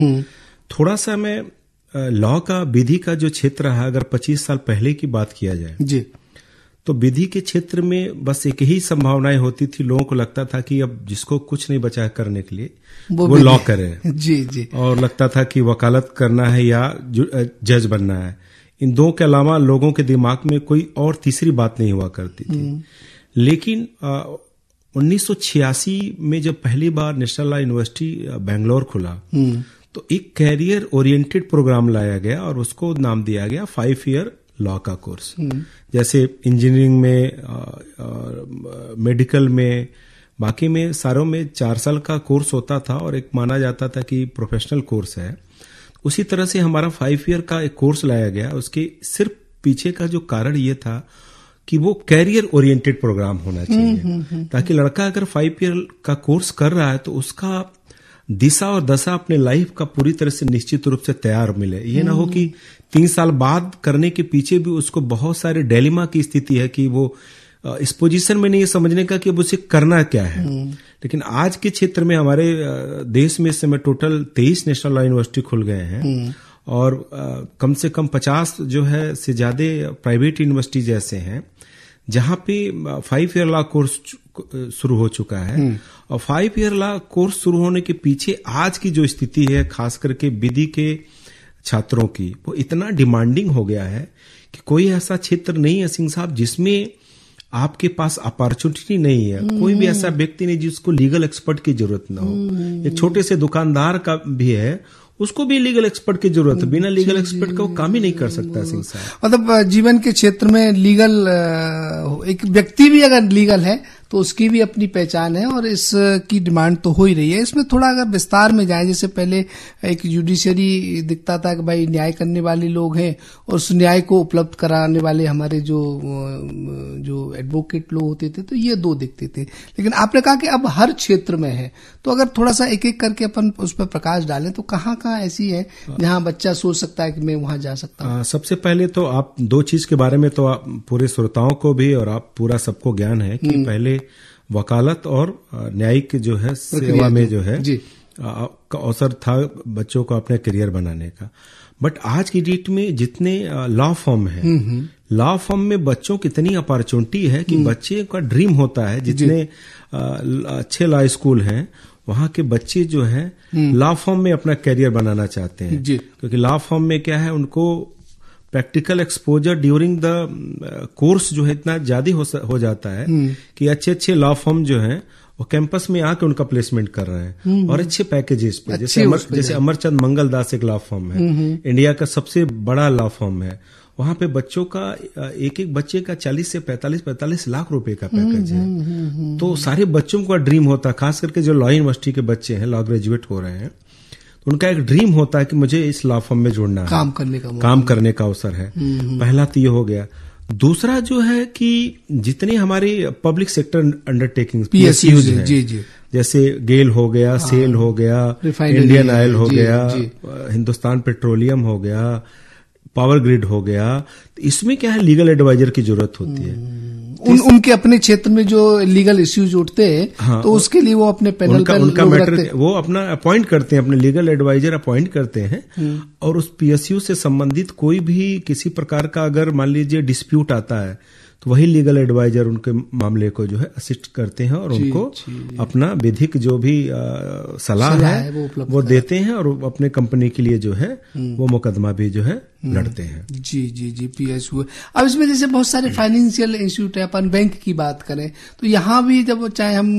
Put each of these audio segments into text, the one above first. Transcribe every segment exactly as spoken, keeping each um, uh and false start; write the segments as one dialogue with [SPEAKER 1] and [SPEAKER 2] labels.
[SPEAKER 1] थोड़ा सा मैं लॉ का, विधि का जो क्षेत्र है, अगर पच्चीस साल पहले की बात किया जाए
[SPEAKER 2] जी,
[SPEAKER 1] तो विधि के क्षेत्र में बस एक ही संभावनाएं होती थी। लोगों को लगता था कि अब जिसको कुछ नहीं बचा करने के लिए वो, वो लॉ करे।
[SPEAKER 2] जी जी।
[SPEAKER 1] और लगता था कि वकालत करना है या जज बनना है। इन दो के अलावा लोगों के दिमाग में कोई और तीसरी बात नहीं हुआ करती थी। लेकिन उन्नीस सौ छियासी में जब पहली बार नेशनल लॉ यूनिवर्सिटी बेंगलोर खुला तो एक कैरियर ओरिएंटेड प्रोग्राम लाया गया और उसको नाम दिया गया फाइव ईयर लॉ का कोर्स। जैसे इंजीनियरिंग में, मेडिकल में, बाकी में सारों में चार साल का कोर्स होता था और एक माना जाता था कि प्रोफेशनल कोर्स है। उसी तरह से हमारा फाइव ईयर का एक कोर्स लाया गया। उसके सिर्फ पीछे का जो कारण ये था कि वो कैरियर ओरिएंटेड प्रोग्राम होना चाहिए, ताकि लड़का अगर फाइव ईयर का कोर्स कर रहा है तो उसका दिशा और दशा अपने लाइफ का पूरी तरह से निश्चित रूप से तैयार मिले। ये ना हो कि तीन साल बाद करने के पीछे भी उसको बहुत सारे डिलेमा की स्थिति है कि वो इस पोजीशन में नहीं समझने का कि अब उसे करना क्या है। लेकिन आज के क्षेत्र में हमारे देश में इस समय टोटल तेईस नेशनल लॉ यूनिवर्सिटी खुल गए हैं और कम से कम पचास जो है से ज्यादा प्राइवेट यूनिवर्सिटी जैसे हैं जहां पे फाइव ईयर लॉ कोर्स शुरू हो चुका है। और फाइव ईयर लॉ कोर्स शुरू होने के पीछे आज की जो स्थिति है, खास करके विधि के छात्रों की, वो इतना डिमांडिंग हो गया है कि कोई ऐसा क्षेत्र नहीं है सिंह साहब जिसमें आपके पास अपॉर्चुनिटी नहीं है। कोई भी ऐसा व्यक्ति नहीं जिसको लीगल एक्सपर्ट की जरूरत ना हो। एक छोटे से दुकानदार का भी है, उसको भी लीगल एक्सपर्ट की जरूरत है। बिना लीगल एक्सपर्ट का वो काम ही नहीं कर सकता सिंह साहब।
[SPEAKER 2] मतलब जीवन के क्षेत्र में लीगल, एक व्यक्ति भी अगर लीगल है तो उसकी भी अपनी पहचान है और इसकी डिमांड तो हो ही रही है। इसमें थोड़ा अगर विस्तार में जाए, जैसे पहले एक जुडिशरी दिखता था कि भाई न्याय करने वाले लोग हैं और उस न्याय को उपलब्ध कराने वाले हमारे जो जो एडवोकेट लोग होते थे, तो ये दो दिखते थे। लेकिन आपने कहा कि अब हर क्षेत्र में है, तो अगर थोड़ा सा एक एक करके अपन उस पर प्रकाश डालें तो कहाँ कहाँ ऐसी है जहाँ बच्चा सोच सकता है कि मैं वहां जा सकता हूँ?
[SPEAKER 1] सबसे पहले तो आप दो चीज के बारे में तो आप पूरे श्रोताओं को भी और आप पूरा सबको ज्ञान है कि पहले वकालत और न्यायिक जो है सेवा में जो है का अवसर था बच्चों को अपने करियर बनाने का। बट आज की डेट में जितने लॉ फॉर्म है, लॉ फॉर्म में बच्चों की इतनी अपॉर्चुनिटी है कि बच्चे का ड्रीम होता है। जितने अच्छे लॉ स्कूल हैं वहां के बच्चे जो है लॉ फॉर्म में अपना करियर बनाना चाहते हैं, क्योंकि लॉ फॉर्म में क्या है, उनको practical exposure during the course जो है इतना ज्यादा हो, हो जाता है कि अच्छे अच्छे लॉ फॉर्म जो हैं वो कैंपस में आके उनका प्लेसमेंट कर रहे हैं और अच्छे पैकेजेस पे। जैसे अमर, जैसे अमरचंद मंगलदास एक लॉ फॉर्म है, इंडिया का सबसे बड़ा लॉ फॉर्म है। वहां पे बच्चों का एक एक बच्चे का चालीस से पैंतालीस पैंतालीस लाख रुपए का पैकेज है। तो सारे बच्चों का ड्रीम होता है, खास करके जो लॉ यूनिवर्सिटी के बच्चे हैं, लॉ ग्रेजुएट हो रहे हैं, तो उनका एक ड्रीम होता है कि मुझे इस लॉ फर्म में जुड़ना है,
[SPEAKER 2] काम करने का
[SPEAKER 1] काम करने का अवसर है। पहला तो ये हो गया। दूसरा जो है कि जितने हमारे पब्लिक सेक्टर अंडरटेकिंग पीएसयूज हैं, जी जी, जैसे गेल हो गया, सेल हो गया, इंडियन ऑयल हो गया, हिंदुस्तान पेट्रोलियम हो गया, पावर ग्रिड हो गया, तो इसमें क्या है, लीगल एडवाइजर की जरूरत होती है।
[SPEAKER 2] उन उनके अपने क्षेत्र में जो लीगल इश्यूज उठते हैं, हाँ, तो उसके लिए वो अपने पैनल
[SPEAKER 1] उनका, उनका मैटर वो अपना अपॉइंट करते हैं, अपने लीगल एडवाइजर अपॉइंट करते हैं। और उस पीएसयू से संबंधित कोई भी किसी प्रकार का अगर मान लीजिए डिस्प्यूट आता है तो वही लीगल एडवाइजर उनके मामले को जो है असिस्ट करते हैं और उनको अपना विधिक जो भी आ, सलाह, सलाह है, है वो, वो देते हैं और अपने कंपनी के लिए जो है वो मुकदमा भी जो है लड़ते हैं।
[SPEAKER 2] जी जी जी पीएसयू। अब इसमें जैसे बहुत सारे फाइनेंशियल इंस्टीट्यूट है, अपन बैंक की बात करें तो यहाँ भी जब चाहे हम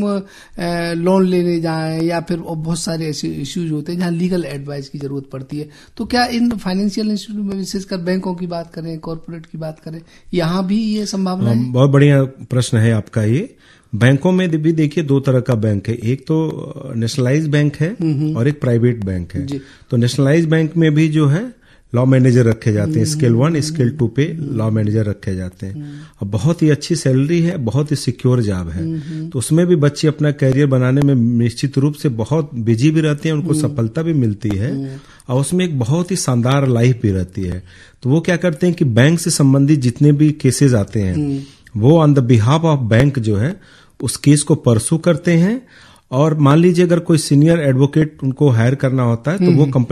[SPEAKER 2] लोन लेने जाएं या फिर बहुत सारे ऐसे इश्यूज होते हैं जहाँ लीगल एडवाइस की जरूरत पड़ती है, तो क्या इन फाइनेंशियल इंस्टीट्यूट में विशेषकर बैंकों की बात करें, कॉर्पोरेट की बात करें, यहाँ भी ये संभावना है?
[SPEAKER 1] बहुत बढ़िया प्रश्न है आपका ये। बैंकों में भी देखिए दो तरह का बैंक है, एक तो नेशनलाइज बैंक है और एक प्राइवेट बैंक है। तो नेशनलाइज बैंक में भी जो है लॉ मैनेजर रखे जाते हैं, स्केल वन स्केल टू पे लॉ मैनेजर रखे जाते हैं। अब बहुत ही अच्छी सैलरी है, बहुत ही सिक्योर जॉब है, तो उसमें भी बच्चे अपना करियर बनाने में निश्चित रूप से बहुत बिजी भी रहते हैं, उनको सफलता भी मिलती है और उसमें एक बहुत ही शानदार लाइफ भी रहती है। तो वो क्या करते हैं कि बैंक से संबंधित जितने भी केसेस आते हैं वो on the behalf of bank जो है उस केस को परसू करते हैं। और मान लीजिए अगर कोई सीनियर एडवोकेट उनको हायर करना होता है तो वो